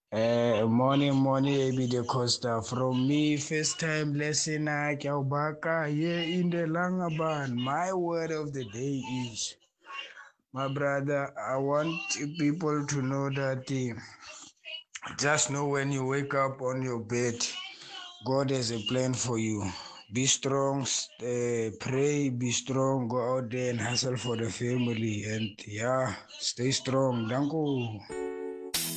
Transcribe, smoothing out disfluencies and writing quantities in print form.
Morning, Abi de Costa. From me, first time listener, Baka here in the Langaban. My word of the day is, my brother, I want people to know that just know when you wake up on your bed, God has a plan for you. Be strong, pray, be strong, go out there and hustle for the family. And yeah, stay strong. Danko.